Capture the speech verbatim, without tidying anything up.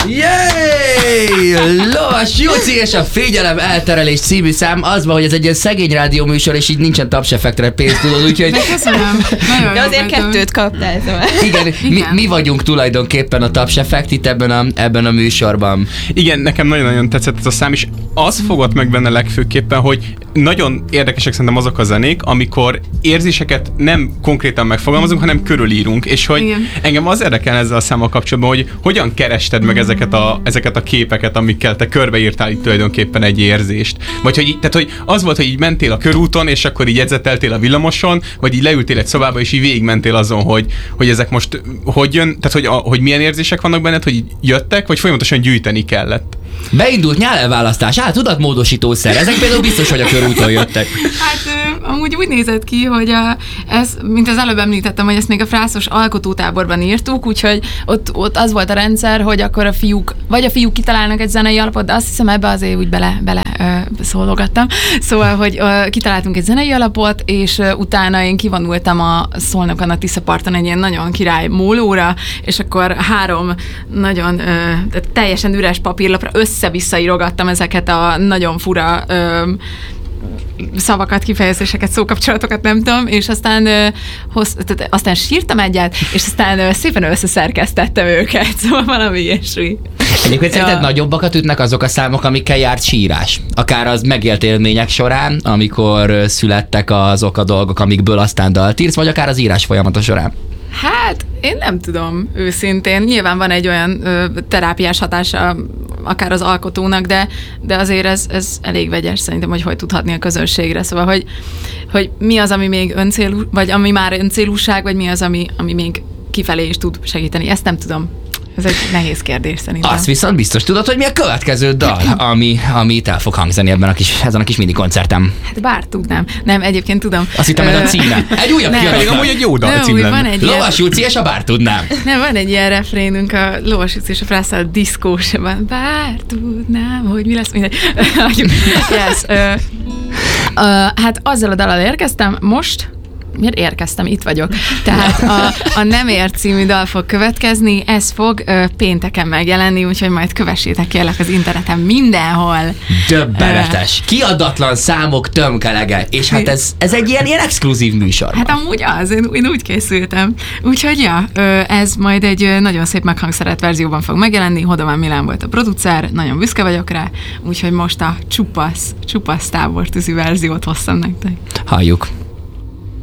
Jééééé! Lovas Jóci és a Fegyelem elterelés című szám az van, hogy ez egy ilyen szegény rádió műsor, és így nincsen tapseffektre pénzt, tudod, úgyhogy... De köszönöm. Nagyon De azért voltam. kettőt kaptál, szóval. Igen, mi, mi vagyunk tulajdonképpen a tapseffekt itt ebben a, ebben a műsorban. Igen, nekem nagyon-nagyon tetszett ez a szám, és az fogott meg benne legfőképpen, hogy nagyon érdekesek szerintem azok a zenék, amikor érzéseket nem konkrétan megfogalmazunk, hanem körülírunk, és hogy Igen. engem az érdekel ezzel a számmal kapcsolatban, hogy hogyan kerested meg ezeket a, ezeket a képeket, amikkel te körbeírtál itt tulajdonképpen egy érzést. Vagy hogy, így, tehát, hogy az volt, hogy így mentél a körúton, és akkor így edzeteltél a villamoson, vagy így leültél egy szobába, és így végigmentél azon, hogy, hogy ezek most hogy jön, tehát hogy, a, hogy milyen érzések vannak benned, hogy így jöttek, vagy folyamatosan gyűjteni kellett. Beindult nyelelválasztás, hát tudatmódosítószer. Ezek például biztos, hogy a körúton jöttek. Hát ö, amúgy úgy nézett ki, hogy a, ez, mint az előbb említettem, hogy ezt még a frászos alkotótáborban írtuk, úgyhogy ott, ott az volt a rendszer, hogy akkor a fiúk, vagy a fiúk kitalálnak egy zenei alapot, de azt hiszem ebbe azért úgy bele, bele ö, szólogattam. Szóval, hogy ö, kitaláltunk egy zenei alapot, és ö, utána én kivonultam a Szolnokon a Tiszaparton egy ilyen nagyon király mólóra, és akkor három nagyon ö, teljesen üres papírlapra össze-vissza írogattam ezeket a nagyon fura ö, szavakat, kifejezéseket, szókapcsolatokat, nem tudom, és aztán, ö, hossz, tehát aztán sírtam egyet, és aztán ö, szépen összeszerkesztettem őket, szóval valami ilyesmi. Egyébként szerinted Ja. nagyobbakat ütnek azok a számok, amikkel járt sírás? Akár az megélt élmények során, amikor ö, születtek azok a dolgok, amikből aztán dalt írsz, vagy akár az írás folyamata során? Hát, én nem tudom őszintén. Nyilván van egy olyan ö, terápiás hatása akár az alkotónak, de, de azért ez, ez elég vegyes szerintem, hogy hogy tudhatni a közönségre. Szóval, hogy, hogy mi az, ami még öncélú, vagy ami már öncélúság, vagy mi az, ami, ami még kifelé is tud segíteni. Ezt nem tudom. Ez egy nehéz kérdés szerintem. Azt viszont biztos tudod, hogy mi a következő dal, ami, ami itt el fog hangzani ebben a kis, ezen a kis mini koncertem. Hát bár tudnám. Nem, egyébként tudom. Azt hittem, ez a címe. Egy újabb Nem. Pedig kiadatlan. amúgy egy jó dal Nem, cím úgy lenne. van egy ilyen, Lovas Jóci és a bár tudnám. nem, van egy ilyen refrénünk a Lovas Jóci és a Frászal diszkósban. Bár tudnám, hogy mi lesz, mindegy. Yes, ö, ö, hát azzal a dallal érkeztem most, miért érkeztem? Itt vagyok. Tehát a, a Nem ér című dal fog következni, ez fog ö, pénteken megjelenni, úgyhogy majd kövessétek kérlek az interneten mindenhol. Döbbenetes. Kiadatlan számok tömkelege. És hát ez, ez egy ilyen, ilyen exkluzív műsor. Hát amúgy az, én, én úgy készültem. Úgyhogy ja, ö, ez majd egy ö, nagyon szép meghangszerelt verzióban fog megjelenni, Hodován Milán volt a producer, nagyon büszke vagyok rá, úgyhogy most a csupasz, csupasz tábortűzű verziót hoztam nektek. Halljuk.